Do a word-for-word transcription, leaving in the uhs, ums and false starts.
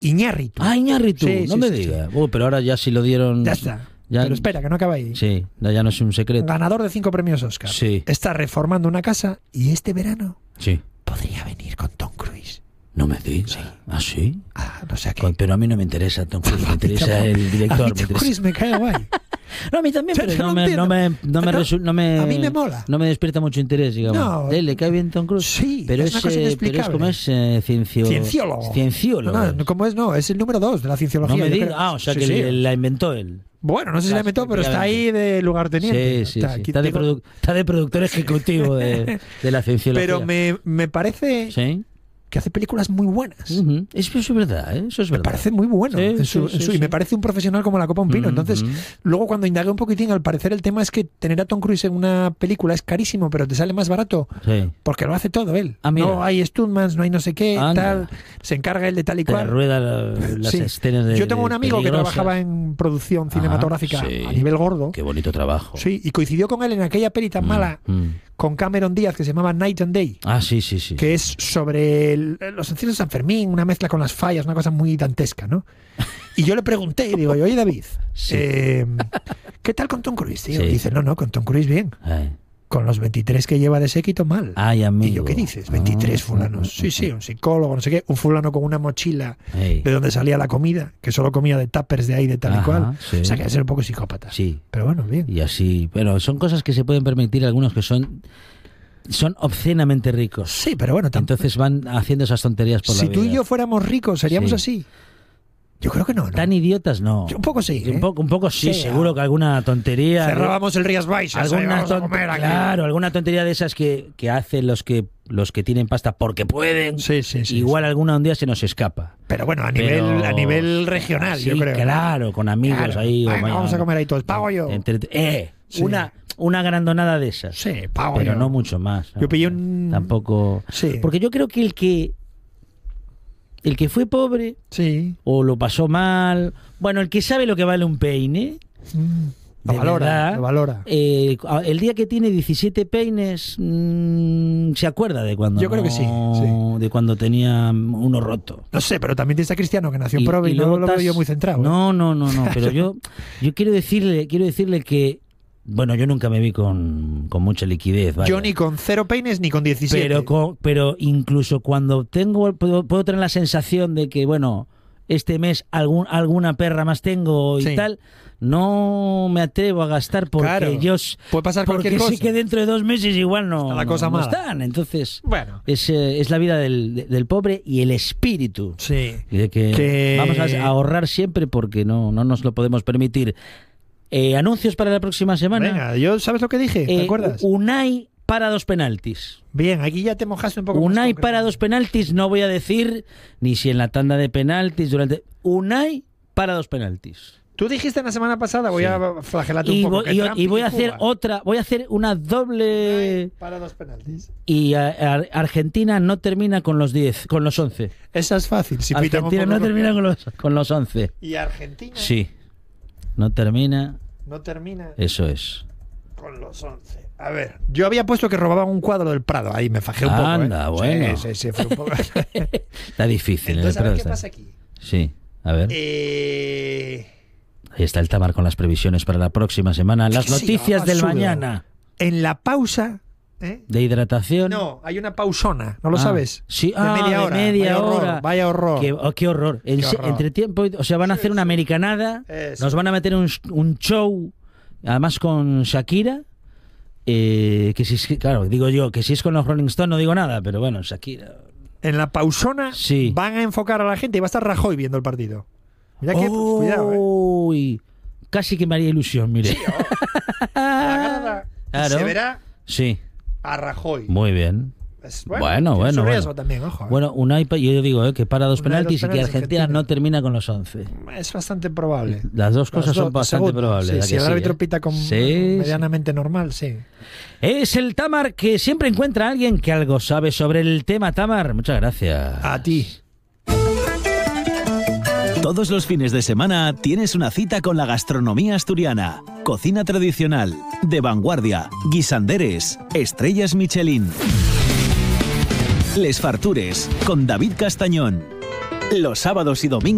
Iñárritu. Ah, Iñárritu, Sí, no sí, me sí, digas. Uh, pero ahora ya si lo dieron... Ya está. Ya- Pero espera, que no acaba ahí. Sí, ya no es un secreto. Ganador de cinco premios Oscar. Sí. Está reformando una casa y este verano Sí. podría venir con Tom Cruise. No me digas. ¿Ah, sí? Ah, no sé a qué. Con- Pero a mí no me interesa Tom Cruise, me interesa el A director. mí Me Tom interesa... Cruise me cae guay. No, a mí también, Yo pero no no me, no me, no me, No, resu- no me- a mí me mola. No me despierta mucho interés, digamos. No. ¿Eh? ¿Le cae bien Tom Cruise? Sí, pero es es, una cosa eh, pero es inexplicable. como es eh, ciencio... Cienciólogo. Cienciólogo. No, no, ¿cómo es? No, es el número dos de la cienciología. No me yo digas. creo. Ah, o sea Sí, que sí. le- la inventó él. Bueno, no sé si la inventó, pero está ahí de lugarteniente. Sí, sí, Está, sí. aquí Está, de digo- produ- está de productor ejecutivo de, de la cienciología. Pero me, me parece Sí. que hace películas muy buenas. Ujú. Eso es verdad, ¿eh? Eso es Me verdad. parece muy bueno. Sí, en su- sí, en sí, su- y sí. me parece un profesional como la copa un pino. Ujú. Entonces, luego cuando indagué un poquitín, al parecer el tema es que tener a Tom Cruise en una película es carísimo, pero te sale más barato Sí. porque lo hace todo él. Ah, mira. No hay stuntmans, no hay no sé qué, Anda. tal. Se encarga él de tal y Te cual. rueda la- las Sí. escenas de Yo tengo un de amigo que peligrosas. trabajaba en producción Ajá, cinematográfica sí. a nivel gordo. Qué bonito trabajo. Sí, y coincidió con él en aquella peli tan Mm, mala mm. con Cameron Díaz que se llamaba Night and Day, Ah, sí, sí, sí. que es sobre el- los encierros de San Fermín, una mezcla con las fallas, una cosa muy dantesca, ¿no? Y yo le pregunté y digo, oye David, Sí. eh, ¿qué tal con Tom Cruise, tío? Sí. Y dice, no, no, con Tom Cruise bien. Ay. Con los veintitrés que lleva de séquito, mal. Ay, amigo. Y yo, ¿qué dices? veintitrés Ah, fulanos. ah, Sí, ah, sí, un psicólogo, no sé qué. Un fulano con una mochila Ey. de donde salía la comida, que solo comía de tuppers de ahí, de tal y Ajá, cual. sí. O sea, que debe ser un poco psicópata. Sí. Pero bueno, bien. Y así, pero son cosas que se pueden permitir algunos que son son obscenamente ricos. Sí, pero bueno, tampoco. Entonces van haciendo esas tonterías por Si la vida. tú y yo fuéramos ricos, ¿seríamos Sí. así? Yo creo que no, ¿no? Tan idiotas no. Un poco sí, ¿eh? Un poco, un poco sí, Sí, seguro ah. que alguna tontería. Cerrábamos el Rías Baixas, ahí alguna vamos a ton- comer aquí. claro, alguna tontería de esas que, que hacen los que los que tienen pasta porque pueden. Sí, sí, sí. Igual sí. alguna un día se nos escapa. Pero bueno, a nivel, Pero- a nivel regional, Sí, yo creo. claro, con amigos Claro. ahí. o Venga, vaya- vamos a comer ahí todos. Pago yo. Entre- eh, Sí. una, una grandonada de esas. Sí, pago pero yo. no mucho más. Yo pillé un... Tampoco. Sí. Porque yo creo que el que. El que fue pobre Sí. o lo pasó mal. Bueno, el que sabe lo que vale un peine. Mm. Lo de valora, verdad, lo valora. eh, el día que tiene diecisiete peines, mm, se acuerda de cuando. Yo creo que sí, sí. De cuando tenía uno roto. No sé, pero también tienes a Cristiano que nació en Probe y, luego no lo veo tas- yo muy centrado. ¿eh? No, no, no, no. Pero yo, yo quiero decirle, quiero decirle que. Bueno, yo nunca me vi con, con mucha liquidez. Vaya. Yo ni con cero peines ni con diecisiete. Pero, con- pero incluso cuando tengo puedo, puedo tener la sensación de que, bueno, este mes algún, alguna perra más tengo y Sí. tal, no me atrevo a gastar porque Claro. yo Puede pasar porque cualquier cosa. sé que dentro de dos meses igual no, Está la cosa no- no mala. están. Entonces, Bueno. es, eh, es la vida del, de- del pobre y el espíritu. Sí. Y de que, Que- vamos a ahorrar siempre porque no, no nos lo podemos permitir. Eh, anuncios para la próxima semana. Venga, yo, ¿sabes lo que dije? ¿Te Eh, acuerdas? Unai para dos penaltis. Bien, aquí ya te mojaste un poco más Unai concreto. para dos penaltis, no voy a decir ni si en la tanda de penaltis durante. Unai para dos penaltis. Tú dijiste la semana pasada, voy Sí. a flagelarte Y, un poco. vo- que y- Trump y voy a hacer Cuba. otra, voy a hacer una doble. Para dos penaltis. Y a- a- Argentina no termina con los diez, con los once. Esa es fácil. Si pitamos Argentina un no poco termina con- con los, con los once. Y Argentina Sí. No termina, no termina eso es. con los once. A ver, yo había puesto que robaban un cuadro del Prado. Ahí me fajé un poco. Anda, ¿eh? bueno. Sí, sí, sí, fue un poco. Está difícil. Entonces, ¿eh? a ver Pero qué está- pasa aquí. Sí, a ver. Eh... Ahí está el Tamar con las previsiones para la próxima semana. Las Sí, noticias va, del sudo. mañana. En la pausa. ¿eh? De hidratación. No, hay una pausona, ¿no lo Ah, sabes? Sí, de ah, media de hora. media vaya horror, hora. Vaya horror. Qué, oh, qué horror. En Qué se- horror. Entre tiempo, y- o sea, van a hacer una americanada. Eso. Nos van a meter un, un show, además con Shakira. eh, que si es, claro, digo yo, que si es con los Rolling Stones no digo nada, pero bueno, Shakira. En la pausona Sí. van a enfocar a la gente y va a estar Rajoy viendo el partido. Mira que, cuidado, ¿eh? Uy, casi que me haría ilusión, mire. Agarra, y Claro. Se verá Sí, a Rajoy. muy bien. Es- Bueno, tiene bueno, su bueno. riesgo también, ojo. ¿eh? Bueno, Unai, pa- yo digo eh, que para dos Unai, dos penaltis y que penaltis, Argentina, Argentina. no termina con los once. Es bastante probable. Las dos cosas Las son dos, bastante segundo. probables. Sí, ¿a si que el sí, árbitro eh? pita con Sí, medianamente normal, sí. Es el Tamar que siempre encuentra a alguien que algo sabe sobre el tema. Tamar, muchas gracias. A ti. Todos los fines de semana tienes una cita con la gastronomía asturiana. Cocina tradicional, de vanguardia, guisanderes, estrellas Michelin. Les Fartures, con David Castañón. Los sábados y domingos